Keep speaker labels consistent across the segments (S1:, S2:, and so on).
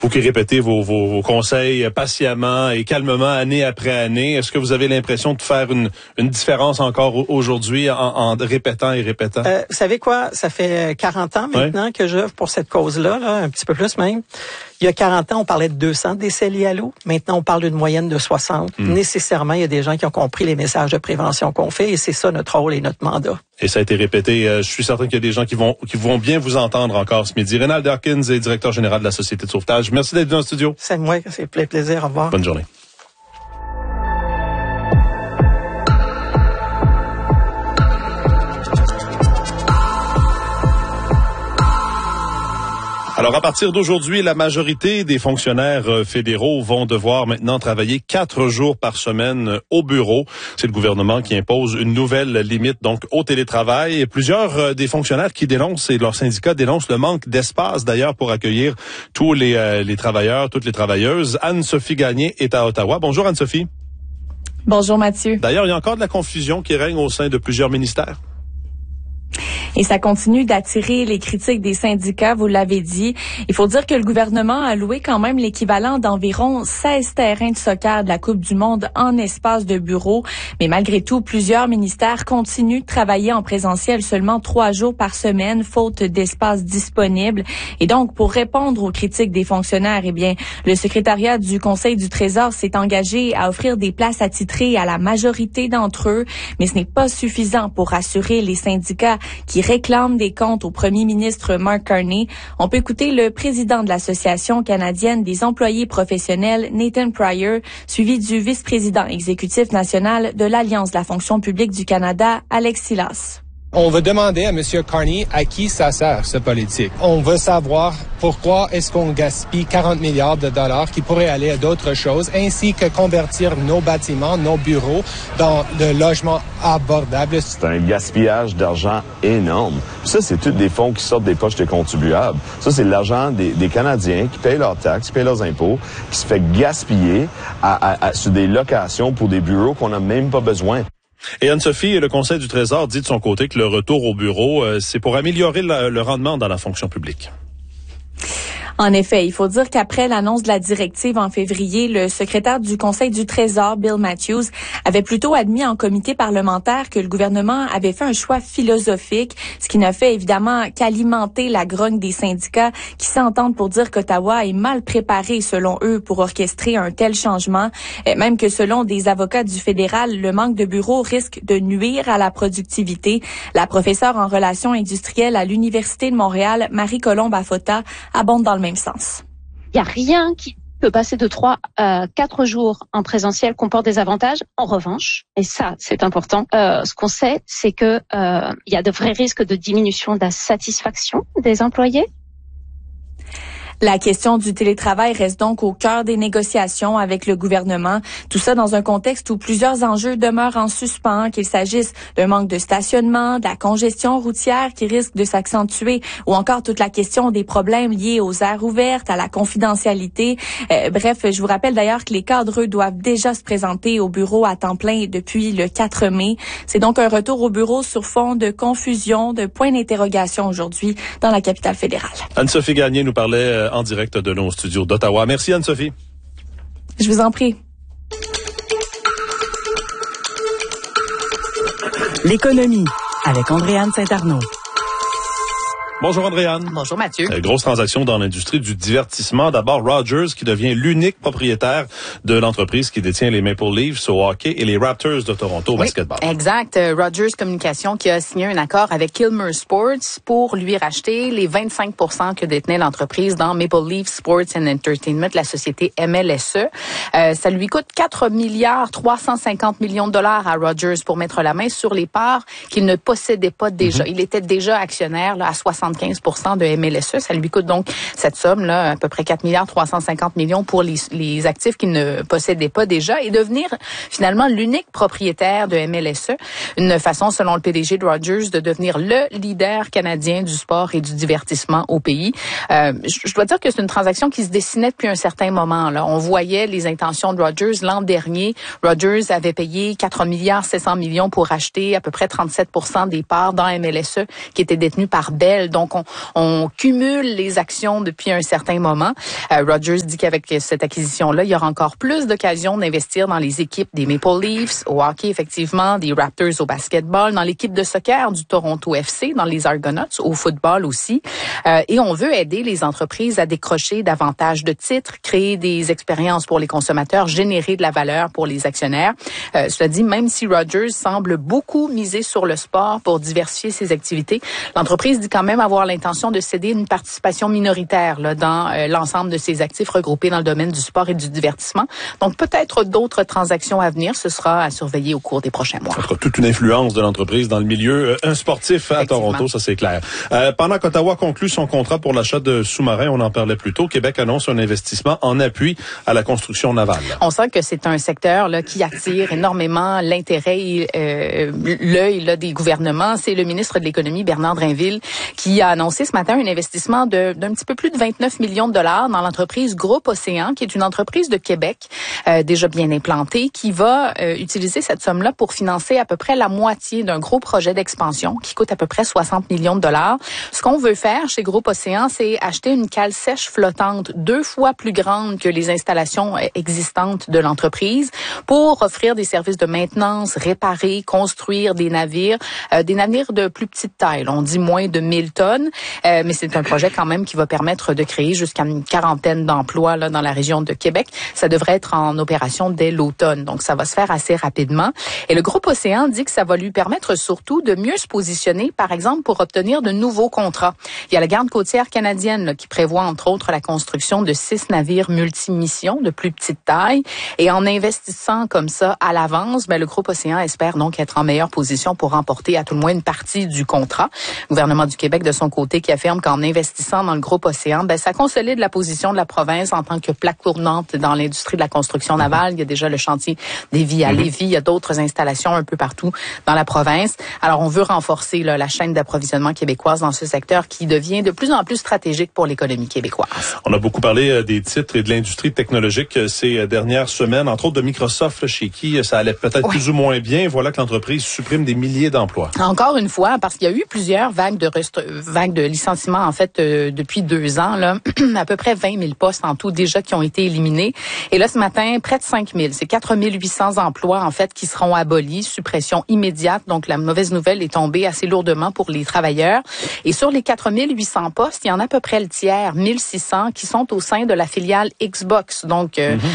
S1: Vous qui répétez vos conseils patiemment et calmement année après année, est-ce que vous avez l'impression de faire une différence encore aujourd'hui en répétant et répétant?
S2: Vous savez quoi? Ça fait 40 ans maintenant que j'œuvre pour cette cause-là, un petit peu plus même. Il y a 40 ans, on parlait de 200 décès liés à l'eau. Maintenant, on parle d'une moyenne de 60. Nécessairement, il y a des gens qui ont compris les messages de prévention qu'on fait et c'est ça notre rôle et notre mandat.
S1: Et ça a été répété. Je suis certain qu'il y a des gens qui vont bien vous entendre encore ce midi. Reynald Hawkins est directeur général de la Société de sauvetage. Merci d'être venu en studio.
S2: C'est moi, c'est plaisir. Au revoir.
S1: Bonne journée. Alors, à partir d'aujourd'hui, la majorité des fonctionnaires fédéraux vont devoir maintenant travailler 4 jours par semaine au bureau. C'est le gouvernement qui impose une nouvelle limite donc au télétravail. Et plusieurs des fonctionnaires qui dénoncent et leurs syndicats dénoncent le manque d'espace d'ailleurs pour accueillir tous les travailleurs, toutes les travailleuses. Anne-Sophie Gagné est à Ottawa. Bonjour Anne-Sophie.
S3: Bonjour Mathieu.
S1: D'ailleurs, il y a encore de la confusion qui règne au sein de plusieurs ministères.
S3: Et ça continue d'attirer les critiques des syndicats, vous l'avez dit. Il faut dire que le gouvernement a loué quand même l'équivalent d'environ 16 terrains de soccer de la Coupe du Monde en espace de bureau. Mais malgré tout, plusieurs ministères continuent de travailler en présentiel seulement 3 jours par semaine, faute d'espace disponible. Et donc, pour répondre aux critiques des fonctionnaires, eh bien, le secrétariat du Conseil du Trésor s'est engagé à offrir des places attitrées à la majorité d'entre eux. Mais ce n'est pas suffisant pour rassurer les syndicats qui réclament des comptes au premier ministre Mark Carney. On peut écouter le président de l'Association canadienne des employés professionnels, Nathan Pryor, suivi du vice-président exécutif national de l'Alliance de la fonction publique du Canada, Alex Silas.
S4: On veut demander à M. Carney à qui ça sert, cette politique. On veut savoir pourquoi est-ce qu'on gaspille 40 milliards de dollars qui pourraient aller à d'autres choses, ainsi que convertir nos bâtiments, nos bureaux, dans le logement abordable.
S5: C'est un gaspillage d'argent énorme. Ça, c'est tous des fonds qui sortent des poches des contribuables. Ça, c'est l'argent des Canadiens qui payent leurs taxes, qui payent leurs impôts, qui se fait gaspiller sur des locations pour des bureaux qu'on n'a même pas besoin.
S1: Et Anne-Sophie, le Conseil du Trésor dit de son côté que le retour au bureau, c'est pour améliorer le rendement dans la fonction publique.
S3: En effet, il faut dire qu'après l'annonce de la directive en février, le secrétaire du Conseil du Trésor, Bill Matthews, avait plutôt admis en comité parlementaire que le gouvernement avait fait un choix philosophique, ce qui n'a fait évidemment qu'alimenter la grogne des syndicats qui s'entendent pour dire qu'Ottawa est mal préparé, selon eux, pour orchestrer un tel changement. Même que selon des avocats du fédéral, le manque de bureaux risque de nuire à la productivité. La professeure en relations industrielles à l'Université de Montréal, Marie-Colombe Afota, abonde dans le même sens.
S6: Il n'y a rien qui peut passer de 3 à 4 jours en présentiel comporte des avantages. En revanche, et ça c'est important, ce qu'on sait, c'est que il y a de vrais risques de diminution de la satisfaction des employés.
S3: La question du télétravail reste donc au cœur des négociations avec le gouvernement. Tout ça dans un contexte où plusieurs enjeux demeurent en suspens, qu'il s'agisse d'un manque de stationnement, de la congestion routière qui risque de s'accentuer ou encore toute la question des problèmes liés aux aires ouvertes, à la confidentialité. Bref, je vous rappelle d'ailleurs que les cadres doivent déjà se présenter au bureau à temps plein depuis le 4 mai. C'est donc un retour au bureau sur fond de confusion, de points d'interrogation aujourd'hui dans la capitale fédérale.
S1: Anne-Sophie Gagné nous parlait en direct de nos studios d'Ottawa. Merci Anne-Sophie.
S3: Je vous en prie.
S7: L'économie avec Andréane Saint-Arnaud.
S1: Bonjour Andréane.
S8: Bonjour Mathieu.
S1: Grosse transaction dans l'industrie du divertissement. D'abord, Rogers qui devient l'unique propriétaire de l'entreprise qui détient les Maple Leafs au hockey et les Raptors de Toronto au basketball.
S8: Exact. Rogers Communications qui a signé un accord avec Kilmer Sports pour lui racheter les 25% que détenait l'entreprise dans Maple Leaf Sports and Entertainment, la société MLSE. Ça lui coûte 4,350 millions de dollars à Rogers pour mettre la main sur les parts qu'il ne possédait pas déjà. Il était déjà actionnaire là, à 75% de MLSE. Ça lui coûte donc cette somme-là, à peu près 4,350 millions pour les actifs qu'il ne possédait pas déjà et devenir finalement l'unique propriétaire de MLSE. Une façon, selon le PDG de Rogers, de devenir le leader canadien du sport et du divertissement au pays. Je dois dire que c'est une transaction qui se dessinait depuis un certain moment. Là. On voyait les intentions de Rogers. L'an dernier, Rogers avait payé 4,7 milliards pour acheter à peu près 37% des parts dans MLSE qui étaient détenues par Bell, dont Donc, on cumule les actions depuis un certain moment. Rogers dit qu'avec cette acquisition-là, il y aura encore plus d'occasions d'investir dans les équipes des Maple Leafs, au hockey, effectivement, des Raptors au basketball, dans l'équipe de soccer du Toronto FC, dans les Argonauts, au football aussi. Et on veut aider les entreprises à décrocher davantage de titres, créer des expériences pour les consommateurs, générer de la valeur pour les actionnaires. Cela dit, même si Rogers semble beaucoup miser sur le sport pour diversifier ses activités, l'entreprise dit quand même avoir l'intention de céder une participation minoritaire là, dans l'ensemble de ses actifs regroupés dans le domaine du sport et du divertissement. Donc peut-être d'autres transactions à venir. Ce sera à surveiller au cours des prochains mois.
S1: Toute une influence de l'entreprise dans le milieu sportif à Toronto, ça c'est clair. Pendant qu'Ottawa conclut son contrat pour l'achat de sous-marins, on en parlait plus tôt, Québec annonce un investissement en appui à la construction navale.
S8: On sent que c'est un secteur là, qui attire énormément l'intérêt et l'œil là, des gouvernements. C'est le ministre de l'Économie, Bernard Drinville, qui a annoncé ce matin un investissement d'un petit peu plus de 29 millions de dollars dans l'entreprise Groupe Océan, qui est une entreprise de Québec déjà bien implantée, qui va utiliser cette somme-là pour financer à peu près la moitié d'un gros projet d'expansion qui coûte à peu près 60 millions de dollars. Ce qu'on veut faire chez Groupe Océan, c'est acheter une cale sèche flottante 2 fois plus grande que les installations existantes de l'entreprise pour offrir des services de maintenance, réparer, construire des navires de plus petite taille. On dit moins de 1000 tonnes, mais c'est un projet quand même qui va permettre de créer jusqu'à une quarantaine d'emplois là, dans la région de Québec. Ça devrait être en opération dès l'automne, donc ça va se faire assez rapidement. Et le Groupe Océan dit que ça va lui permettre surtout de mieux se positionner, par exemple, pour obtenir de nouveaux contrats. Il y a la garde côtière canadienne là, qui prévoit, entre autres, la construction de 6 navires multimissions de plus petite taille. Et en investissant comme ça à l'avance, le Groupe Océan espère donc être en meilleure position pour remporter à tout le moins une partie du contrat. Le gouvernement du Québec, de son côté, qui affirme qu'en investissant dans le Groupe Océan, ça consolide la position de la province en tant que plaque tournante dans l'industrie de la construction navale. Il y a déjà le chantier des Lévis à Lévis. Il y a d'autres installations un peu partout dans la province. Alors, on veut renforcer la chaîne d'approvisionnement québécoise dans ce secteur qui devient de plus en plus stratégique pour l'économie québécoise.
S1: On a beaucoup parlé des titres et de l'industrie technologique ces dernières semaines, entre autres de Microsoft, chez qui ça allait peut-être plus ou moins bien. Voilà que l'entreprise supprime des milliers d'emplois.
S8: Encore une fois, parce qu'il y a eu plusieurs vagues de licenciements, en fait, depuis 2 ans, là, à peu près 20 000 postes en tout déjà qui ont été éliminés. Et là, ce matin, près de 5 000. C'est 4 800 emplois, en fait, qui seront abolis. Suppression immédiate. Donc, la mauvaise nouvelle est tombée assez lourdement pour les travailleurs. Et sur les 4 800 postes, il y en a à peu près le tiers, 1 600, qui sont au sein de la filiale Xbox. Donc,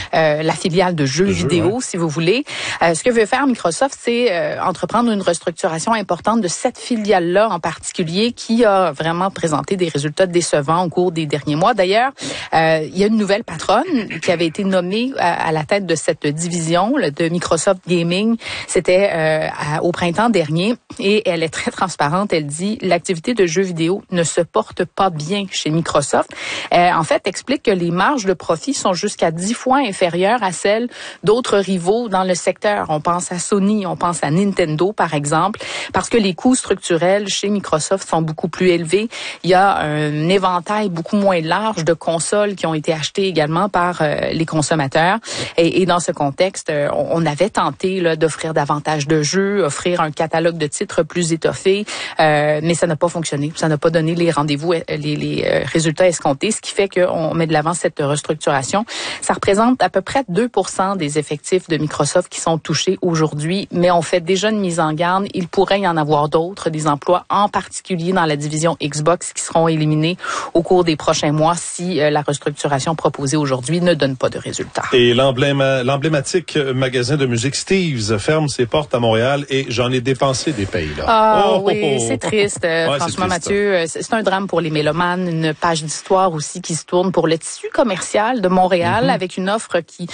S8: la filiale de jeux vidéo, si vous voulez. Ce que veut faire Microsoft, c'est entreprendre une restructuration importante de cette filiale-là en particulier qui a vraiment présenté des résultats décevants au cours des derniers mois. D'ailleurs, il y a une nouvelle patronne qui avait été nommée à la tête de cette division de Microsoft Gaming. C'était au printemps dernier et elle est très transparente. Elle dit l'activité de jeux vidéo ne se porte pas bien chez Microsoft. En fait, explique que les marges de profit sont jusqu'à 10 fois inférieures à celles d'autres rivaux dans le secteur. On pense à Sony, on pense à Nintendo, par exemple, parce que les coûts structurels chez Microsoft sont beaucoup plus élevés. Il y a un éventail beaucoup moins large de consoles qui ont été achetées également par les consommateurs. Et dans ce contexte, on avait tenté d'offrir davantage de jeux, offrir un catalogue de titres plus étoffé, mais ça n'a pas fonctionné. Ça n'a pas donné les rendez-vous, les résultats escomptés, ce qui fait qu'on met de l'avant cette restructuration. Ça représente à peu près 2% des effectifs de Microsoft qui sont touchés aujourd'hui, mais on fait déjà une mise en garde. Il pourrait y en avoir d'autres, des emplois en particulier dans la division Xbox qui seront éliminés au cours des prochains mois si la restructuration proposée aujourd'hui ne donne pas de résultats.
S1: Et l'emblématique magasin de musique Steve's ferme ses portes à Montréal et j'en ai dépensé des payes. Là.
S8: Oui, c'est triste. Franchement, c'est triste. Mathieu, c'est un drame pour les mélomanes, une page d'histoire aussi qui se tourne pour le tissu commercial de Montréal avec une offre qui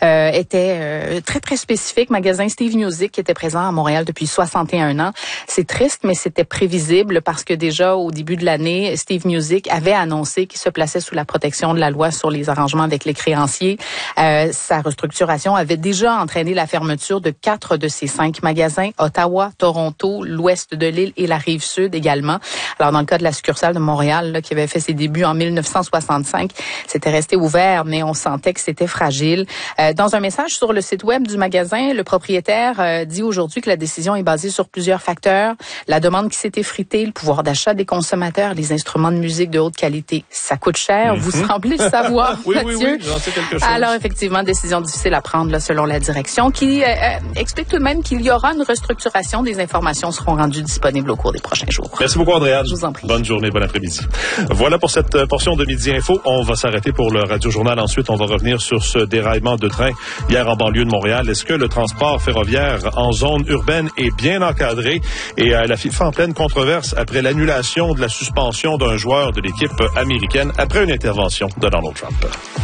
S8: était très, très spécifique. Magasin Steve Music qui était présent à Montréal depuis 61 ans. C'est triste, mais c'était prévisible parce que déjà au début de l'année, Steve Music avait annoncé qu'il se plaçait sous la protection de la loi sur les arrangements avec les créanciers. Sa restructuration avait déjà entraîné la fermeture de 4 de ses 5 magasins, Ottawa, Toronto, l'ouest de l'île et la rive sud également. Alors dans le cas de la succursale de Montréal, là, qui avait fait ses débuts en 1965, c'était resté ouvert, mais on sentait que c'était fragile. Dans un message sur le site web du magasin, le propriétaire dit aujourd'hui que la décision est basée sur plusieurs facteurs. La demande qui s'est effritée, le pouvoir d'achat des consommateurs, les instruments de musique de haute qualité, ça coûte cher. Vous semblez le savoir,
S1: oui,
S8: Mathieu.
S1: Oui, j'en sais quelque chose.
S8: Alors, effectivement, décision difficile à prendre là, selon la direction, qui explique tout de même qu'il y aura une restructuration. Des informations seront rendues disponibles au cours des prochains jours.
S1: Merci beaucoup, Andréane.
S8: Je vous en prie.
S1: Bonne journée, bon après-midi. Voilà pour cette portion de Midi Info. On va s'arrêter pour le Radio-Journal. Ensuite, on va revenir sur ce déraillement de train hier en banlieue de Montréal. Est-ce que le transport ferroviaire en zone urbaine est bien encadré? Et la FIFA en pleine controverse après l'annulation de la suspension d'un joueur de l'équipe américaine après une intervention de Donald Trump.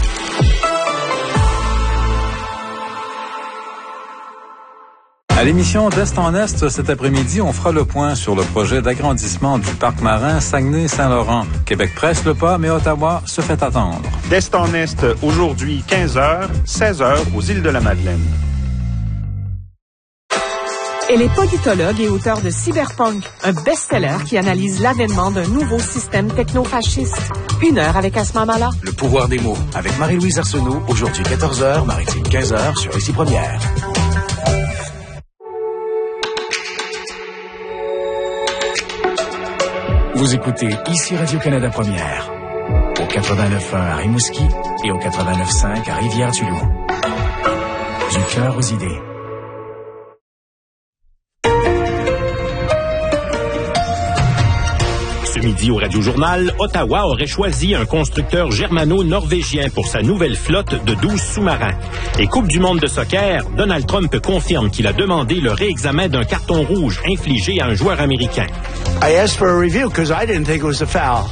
S9: À l'émission d'Est en Est, cet après-midi, on fera le point sur le projet d'agrandissement du parc marin Saguenay-Saint-Laurent. Québec presse le pas, mais Ottawa se fait attendre.
S10: D'Est en Est, aujourd'hui, 15h, 16h aux îles de la Madeleine.
S11: Elle est politologue et auteure de Cyberpunk, un best-seller qui analyse l'avènement d'un nouveau système techno-fasciste. 1 heure avec Asma Mala.
S12: Le pouvoir des mots, avec Marie-Louise Arsenault, aujourd'hui 14h, Maritime 15h, sur Ici Première. Vous écoutez Ici Radio-Canada Première, au 89.1 à Rimouski et au 89.5 à Rivière-du-Loup. Du cœur aux idées.
S13: Ce midi au Radio-Journal, Ottawa aurait choisi un constructeur germano-norvégien pour sa nouvelle flotte de 12 sous-marins. Et Coupe du monde de soccer, Donald Trump confirme qu'il a demandé le réexamen d'un carton rouge infligé à un joueur américain.
S14: I asked for a review because I didn't think it was a foul.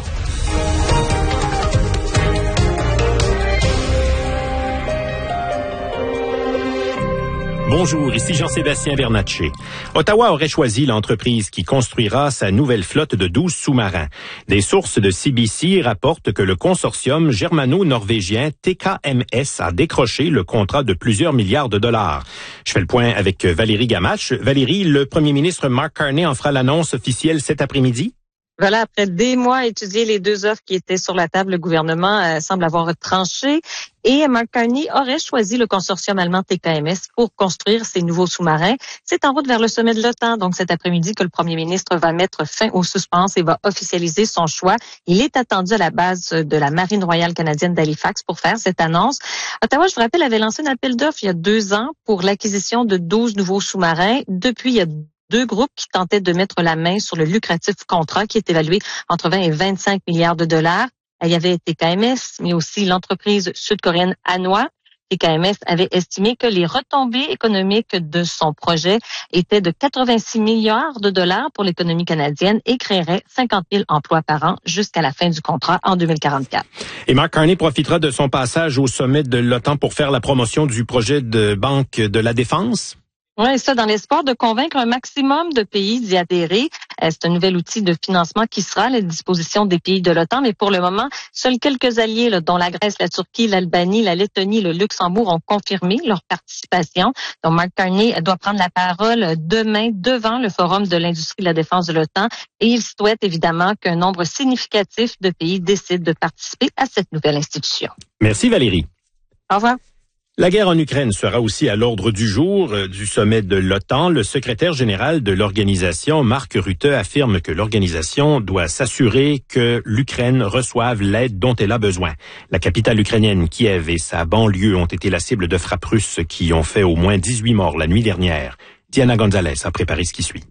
S13: Bonjour, ici Jean-Sébastien Bernatchez. Ottawa aurait choisi l'entreprise qui construira sa nouvelle flotte de 12 sous-marins. Des sources de CBC rapportent que le consortium germano-norvégien TKMS a décroché le contrat de plusieurs milliards de dollars. Je fais le point avec Valérie Gamache. Valérie, le premier ministre Mark Carney en fera l'annonce officielle cet après-midi?
S15: Voilà, après des mois à étudier les deux offres qui étaient sur la table, le gouvernement semble avoir tranché et Mark Carney aurait choisi le consortium allemand TKMS pour construire ces nouveaux sous-marins. C'est en route vers le sommet de l'OTAN, donc cet après-midi, que le premier ministre va mettre fin au suspense et va officialiser son choix. Il est attendu à la base de la Marine royale canadienne d'Halifax pour faire cette annonce. Ottawa, je vous rappelle, avait lancé un appel d'offres il y a 2 ans pour l'acquisition de 12 nouveaux sous-marins. Depuis, il y a 2 groupes qui tentaient de mettre la main sur le lucratif contrat qui est évalué entre 20 et 25 milliards de dollars. Il y avait TKMS, mais aussi l'entreprise sud-coréenne Hanwha. TKMS avait estimé que les retombées économiques de son projet étaient de 86 milliards de dollars pour l'économie canadienne et créerait 50 000 emplois par an jusqu'à la fin du contrat en 2044.
S13: Et Mark Carney profitera de son passage au sommet de l'OTAN pour faire la promotion du projet de banque de la défense?
S15: Oui, ça dans l'espoir de convaincre un maximum de pays d'y adhérer. C'est un nouvel outil de financement qui sera à la disposition des pays de l'OTAN, mais pour le moment, seuls quelques alliés, dont la Grèce, la Turquie, l'Albanie, la Lettonie, le Luxembourg, ont confirmé leur participation. Donc, Mark Carney doit prendre la parole demain devant le Forum de l'industrie de la défense de l'OTAN et il souhaite évidemment qu'un nombre significatif de pays décide de participer à cette nouvelle institution.
S13: Merci Valérie.
S15: Au revoir.
S13: La guerre en Ukraine sera aussi à l'ordre du jour du sommet de l'OTAN. Le secrétaire général de l'organisation, Mark Rutte, affirme que l'organisation doit s'assurer que l'Ukraine reçoive l'aide dont elle a besoin. La capitale ukrainienne, Kiev, et sa banlieue ont été la cible de frappes russes qui ont fait au moins 18 morts la nuit dernière. Diana Gonzalez a préparé ce qui suit.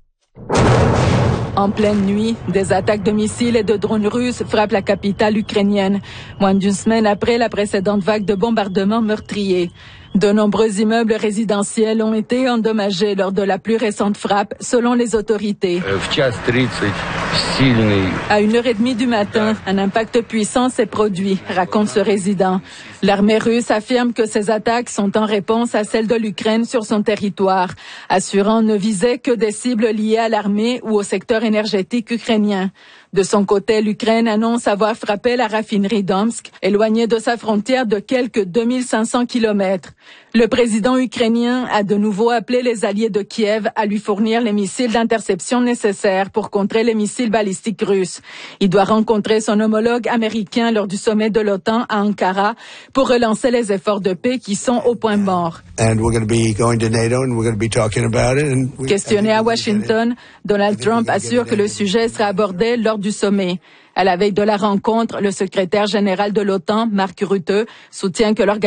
S16: En pleine nuit, des attaques de missiles et de drones russes frappent la capitale ukrainienne, moins d'une semaine après la précédente vague de bombardements meurtriers. De nombreux immeubles résidentiels ont été endommagés lors de la plus récente frappe, selon les autorités. À 1h30 du matin, un impact puissant s'est produit, raconte ce résident. L'armée russe affirme que ces attaques sont en réponse à celles de l'Ukraine sur son territoire, assurant ne viser que des cibles liées à l'armée ou au secteur énergétique ukrainien. De son côté, l'Ukraine annonce avoir frappé la raffinerie d'Omsk, éloignée de sa frontière de quelques 2500 kilomètres. Le président ukrainien a de nouveau appelé les alliés de Kiev à lui fournir les missiles d'interception nécessaires pour contrer les missiles balistiques russes. Il doit rencontrer son homologue américain lors du sommet de l'OTAN à Ankara pour relancer les efforts de paix qui sont au point mort. Questionné à Washington, Donald Trump assure que le sujet sera abordé lors du sommet. À la veille de la rencontre, le secrétaire général de l'OTAN, Mark Rutte, soutient que l'organisation